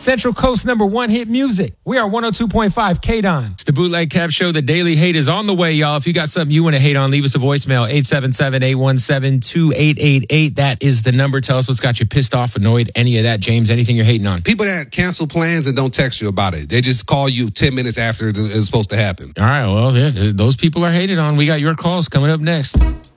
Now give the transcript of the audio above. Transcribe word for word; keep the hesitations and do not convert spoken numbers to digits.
Central Coast number one hit music. We are one oh two point five K D O N. It's the Bootleg Kev Show. The Daily Hate is on the way, y'all. If you got something you want to hate on, leave us a voicemail, eight seven seven, eight one seven, two eight eight eight. That is the number. Tell us what's got you pissed off, annoyed, any of that. James, anything you're hating on? People that cancel plans and don't text you about it. They just call you ten minutes after it's supposed to happen. All right, well, yeah, those people are hated on. We got your calls coming up next.